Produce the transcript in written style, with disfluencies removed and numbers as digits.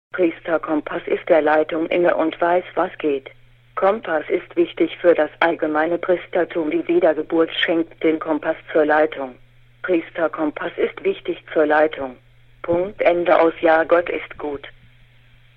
Priesterkompass ist der Leitung inne und weiß, was geht. Kompass ist wichtig für das allgemeine Priestertum. Die Wiedergeburt schenkt den Kompass zur Leitung. Priesterkompass ist wichtig zur Leitung. Punkt, Ende aus. Ja, Gott ist gut.